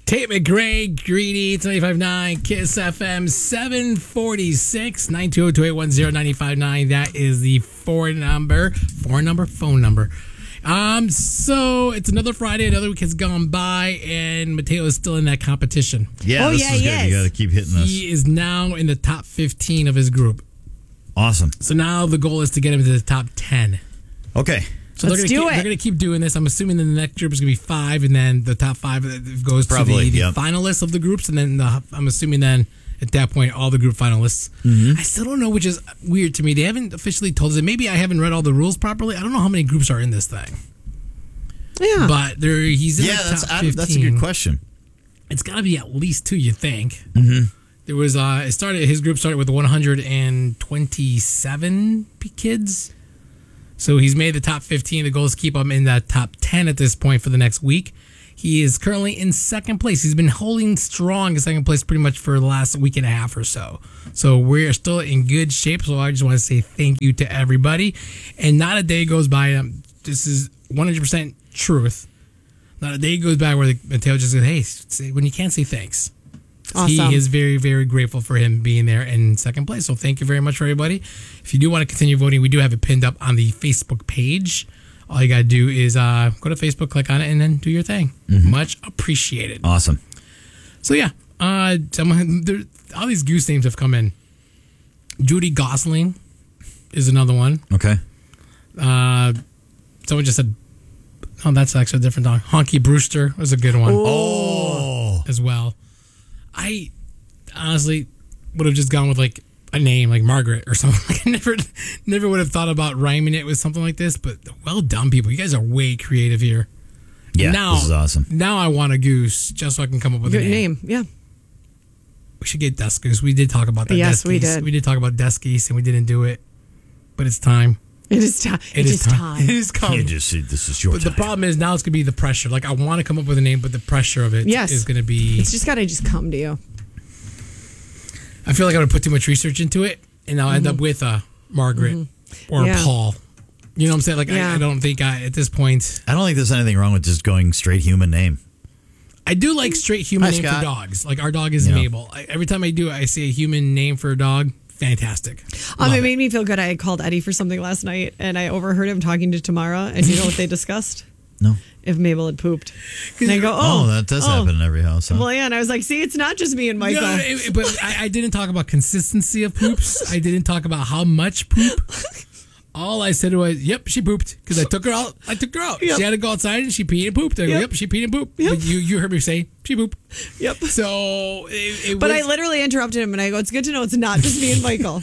Tate McRae, Greedy, 95.9, Kiss FM, 746, 920-281-0959. That is the phone number. So it's another Friday, another week has gone by, and Mateo is still in that competition. Yeah, this is good. You got to keep hitting this. He is now in the top 15 of his group. Awesome. So now the goal is to get him to the top 10. Okay. So they're going to keep doing this. I'm assuming that the next group is going to be 5, and then the top 5 goes to the finalists of the groups, and then I'm assuming then at that point all the group finalists. Mm-hmm. I still don't know, which is weird to me. They haven't officially told us. Maybe I haven't read all the rules properly. I don't know how many groups are in this thing. Yeah, but he's in the top 15. That's a good question. It's got to be at least 2, you think? Mm-hmm. There was his group started with 127 kids. So he's made the top 15. The goal is to keep him in that top 10 at this point for the next week. He is currently in second place. He's been holding strong in second place pretty much for the last week and a half or so. So we're still in good shape. So I just want to say thank you to everybody. And not a day goes by. This is 100% truth. Not a day goes by where Mateo just says, hey, when you can't say thanks. Awesome. He is very, very grateful for him being there in second place. So thank you very much for everybody. If you do want to continue voting, we do have it pinned up on the Facebook page. All you got to do is go to Facebook, click on it, and then do your thing. Mm-hmm. Much appreciated. Awesome. So yeah, all these goose names have come in. Judy Gosling is another one. Okay. Someone just said, oh, that's actually a different dog. Honky Brewster was a good one. Oh. As well. I honestly would have just gone with like a name like Margaret or something. Like I never would have thought about rhyming it with something like this. But well done, people. You guys are way creative here. Yeah, this is awesome. Now I want a goose just so I can come up with a name. Yeah. We should get desk goose. We did talk about that. Yes, we did. We did talk about desk geese and we didn't do it. But it's time. It is time. It is time. It is coming. This is your time. But the problem is now it's going to be the pressure. Like I want to come up with a name, but the pressure of it is going to be... It's just got to come to you. I feel like I would put too much research into it, and I'll end up with Margaret or Paul. You know what I'm saying? Like I don't think at this point... I don't think there's anything wrong with just going straight human name. I do like straight human name for dogs. Like our dog is Mabel. Every time I do it, I say a human name for a dog. Fantastic. It made me feel good. I had called Eddie for something last night, and I overheard him talking to Tamara, and you know what they discussed? No. If Mabel had pooped. And I go, that does happen in every house. Huh? Well, yeah, and I was like, see, it's not just me and Michael. No, but I didn't talk about consistency of poops. I didn't talk about how much poop. All I said was, yep, she pooped, because I took her out. Yep. She had to go outside, and she peed and pooped. I go, yep, she peed and pooped. Yep. But you heard me say, she pooped. Yep. So But I literally interrupted him, and I go, it's good to know it's not just me and Michael.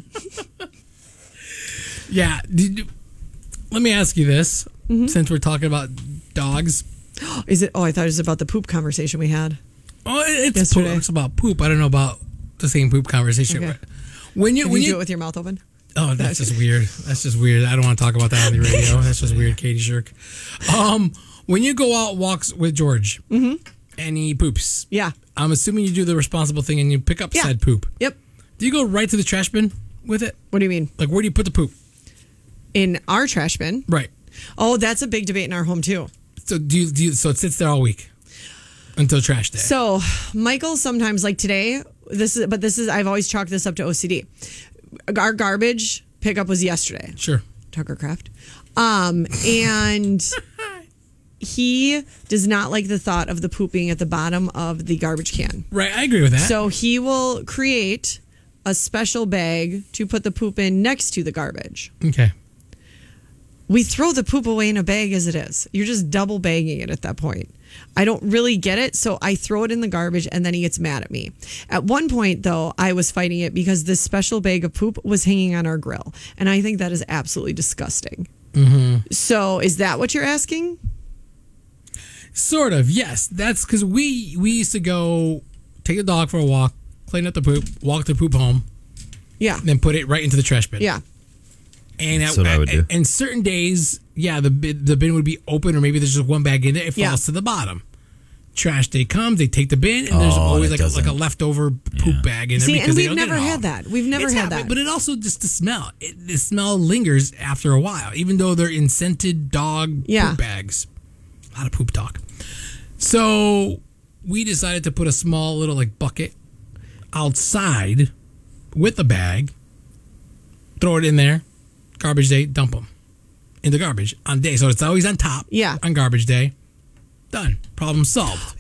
Yeah. Let me ask you this, since we're talking about dogs. Is it? Oh, I thought it was about the poop conversation we had. Oh, it's about poop. I don't know about the same poop conversation. Okay. When you do it with your mouth open? Oh, that's just weird. That's just weird. I don't want to talk about that on the radio. That's just weird, Katie Shirk. When you go out walks with George and he poops, I'm assuming you do the responsible thing and you pick up said poop. Yep. Do you go right to the trash bin with it? What do you mean? Like, where do you put the poop? In our trash bin. Right. Oh, that's a big debate in our home too. So so it sits there all week until trash day. So Michael sometimes, like today, I've always chalked this up to OCD. Our garbage pickup was yesterday. Sure. Tucker Craft. And he does not like the thought of the pooping at the bottom of the garbage can. Right, I agree with that. So he will create a special bag to put the poop in next to the garbage. Okay. We throw the poop away in a bag as it is. You're just double bagging it at that point. I don't really get it, so I throw it in the garbage, and then he gets mad at me. At one point, though, I was fighting it because this special bag of poop was hanging on our grill, and I think that is absolutely disgusting. Mm-hmm. So is that what you're asking? Sort of, yes. That's because we used to go take the dog for a walk, clean up the poop, walk the poop home, then put it right into the trash bin. Yeah. And that's what I would do. And certain days, the bin would be open, or maybe there's just one bag in it. It falls to the bottom. Trash day comes, they take the bin, and there's always like a leftover poop bag in there. See, and we've never had that. We've never had that. But it also just the smell. The smell lingers after a while, even though they're in scented dog poop bags. A lot of poop talk. So we decided to put a small little like bucket outside with a bag, throw it in there, garbage day, dump them in the garbage on day. So it's always on top. Yeah. On garbage day. Done. Problem solved.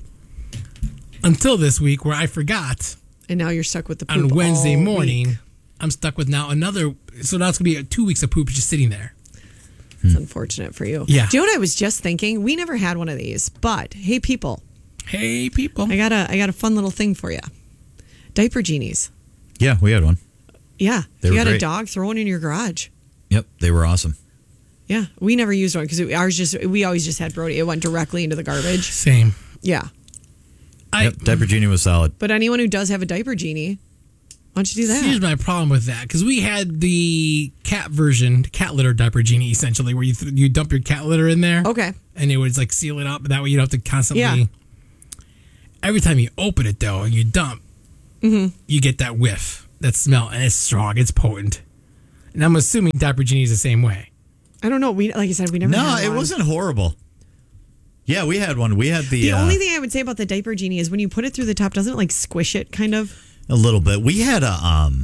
Until this week where I forgot. And now you're stuck with the poop on Wednesday all morning. week. I'm stuck with now another. So now it's going to be 2 weeks of poop just sitting there. It's unfortunate for you. Yeah. Do you know what I was just thinking? We never had one of these, but hey, people. Hey, people. I got a fun little thing for you. Diaper genies. Yeah, we had one. Yeah. They If you were got a great. dog, throw one in your garage. Yep, they were awesome. Yeah. We never used one because we always just had Brody. It went directly into the garbage. Same. Yeah. Yep, Diaper Genie was solid. But anyone who does have a diaper genie, why don't you do that? Here's my problem with that because we had the cat version, cat litter diaper genie, essentially, where you dump your cat litter in there. Okay. And it would like seal it up. That way you don't have to constantly. Yeah. Every time you open it though and you dump, you get that whiff, that smell, and it's strong. It's potent. And I'm assuming diaper genie is the same way. I don't know. Like I said, we never No, had it one. wasn't horrible. Yeah, we had one. We had The only thing I would say about the diaper genie is when you put it through the top, doesn't it like squish it kind of? a little bit. We had the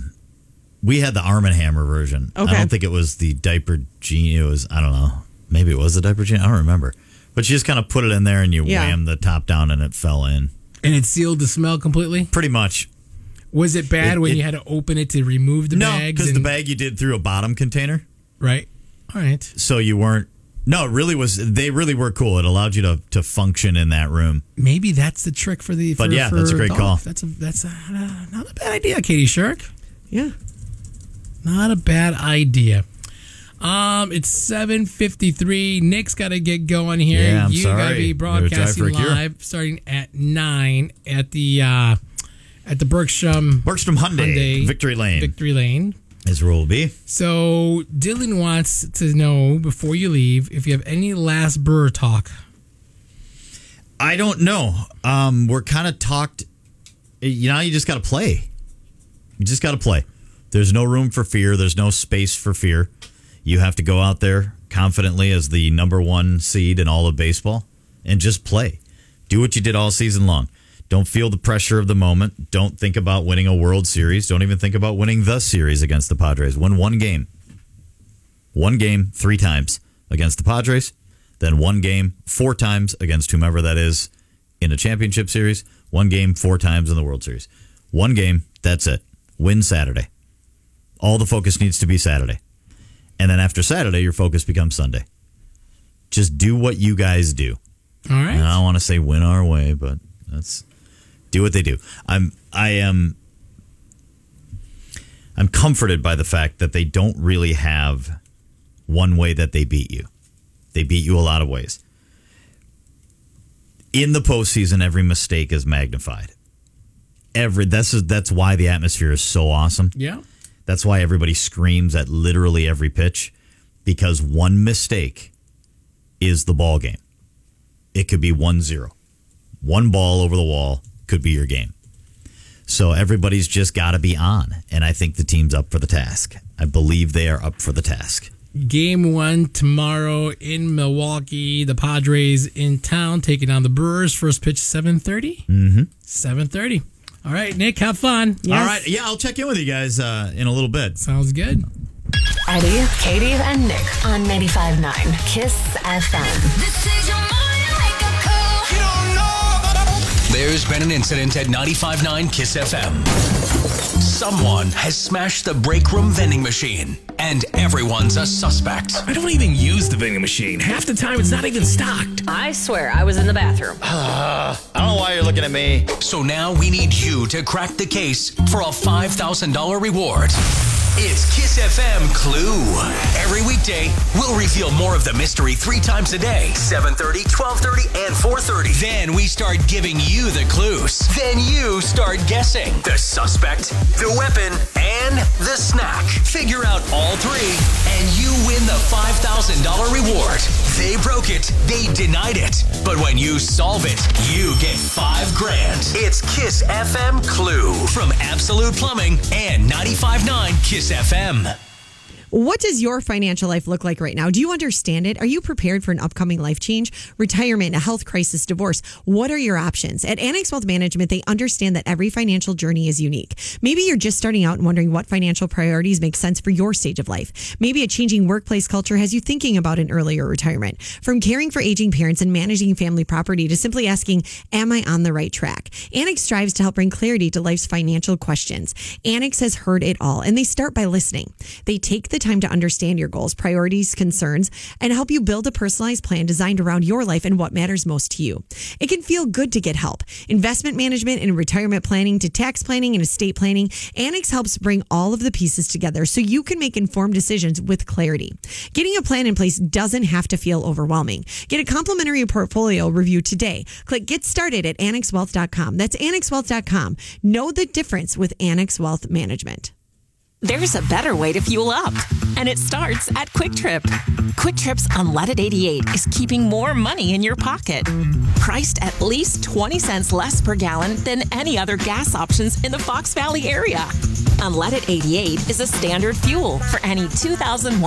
Arm & Hammer version. Okay. I don't think it was the Diaper Genie. It was, I don't know. Maybe it was the Diaper Genie. I don't remember. But you just kind of put it in there and you wham the top down and it fell in. And it sealed the smell completely? Pretty much. Was it bad when you had to open it to remove the bags? No, because the bag you did through a bottom container. Right. All right. So you weren't. No, it really was. They really were cool. It allowed you to function in that room. Maybe that's the trick for the. But yeah, that's a great call. That's not a bad idea, Katie Shirk. Yeah. Not a bad idea. It's 7:53. Nick's got to get going here. Yeah, I'm you sorry. got to be broadcasting We gotta try for a live starting at 9 at the Bergstrom Hyundai, Victory Lane. Victory Lane. As rule will be. So Dylan wants to know before you leave if you have any last Brewer talk. I don't know. We're kind of talked. You just got to play. You just got to play. There's no room for fear. There's no space for fear. You have to go out there confidently as the number one seed in all of baseball and just play. Do what you did all season long. Don't feel the pressure of the moment. Don't think about winning a World Series. Don't even think about winning the series against the Padres. Win one game. One game 3 times against the Padres. Then one game 4 times against whomever that is in a championship series. One game 4 times in the World Series. One game, that's it. Win Saturday. All the focus needs to be Saturday. And then after Saturday, your focus becomes Sunday. Just do what you guys do. All right. And I don't want to say win our way, but that's do what they do. I'm comforted by the fact that they don't really have one way that they beat you. They beat you a lot of ways. In the postseason, every mistake is magnified. That's why the atmosphere is so awesome. Yeah. That's why everybody screams at literally every pitch, because one mistake is the ball game. It could be 1-0. One ball over the wall could be your game. So everybody's just got to be on, and I think the team's up for the task. I believe they are up for the task. Game 1 tomorrow in Milwaukee. The Padres in town taking on the Brewers. First pitch 7:30. 7:30. All right, Nick, have fun. Yes. All right, yeah, I'll check in with you guys in a little bit. Sounds good. Eddie, Katie, and Nick on 95.9 Kiss FM. This is your morning wake-up call. You don't know. There's been an incident at 95.9 Kiss FM. Someone has smashed the break room vending machine, and everyone's a suspect. I don't even use the vending machine. Half the time, it's not even stocked. I swear I was in the bathroom. I don't know why you're looking at me. So now we need you to crack the case for a $5,000 reward. It's Kiss FM Clue. Every weekday, we'll reveal more of the mystery 3 times a day. 7:30, 12:30, and 4:30. Then we start giving you the clues. Then you start guessing the suspect, the weapon, and the snack. Figure out all 3, and you win the $5,000 reward. They broke it. They denied it. But when you solve it, you get $5,000. It's Kiss FM Clue from Absolute Plumbing and 95.9 Kiss FM. What does your financial life look like right now? Do you understand it? Are you prepared for an upcoming life change, retirement, a health crisis, divorce? What are your options? At Annex Wealth Management, they understand that every financial journey is unique. Maybe you're just starting out and wondering what financial priorities make sense for your stage of life. Maybe a changing workplace culture has you thinking about an earlier retirement. From caring for aging parents and managing family property to simply asking, am I on the right track? Annex strives to help bring clarity to life's financial questions. Annex has heard it all, and they start by listening. They take the time to understand your goals, priorities, concerns, and help you build a personalized plan designed around your life and what matters most to you. It can feel good to get help. Investment management and retirement planning to tax planning and estate planning, Annex helps bring all of the pieces together so you can make informed decisions with clarity. Getting a plan in place doesn't have to feel overwhelming. Get a complimentary portfolio review today. Click Get Started at AnnexWealth.com. That's AnnexWealth.com. Know the difference with Annex Wealth Management. There's a better way to fuel up, and it starts at Quick Trip. Quick Trip's Unleaded 88 is keeping more money in your pocket. Priced at least 20 cents less per gallon than any other gas options in the Fox Valley area. Unleaded 88 is a standard fuel for any 2001